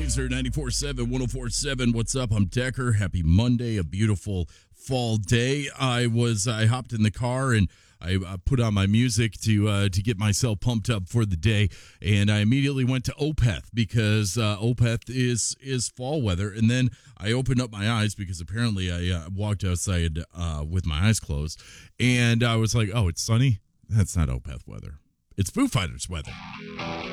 Laser 94.7, 104.7. What's up? I'm Decker. Happy Monday, a beautiful fall day. I hopped in the car and I put on my music to get myself pumped up for the day, and I immediately went to Opeth because Opeth is fall weather. And then I opened up my eyes because apparently I walked outside with my eyes closed, and I was like, "Oh, it's sunny. That's not Opeth weather. It's Foo Fighters weather."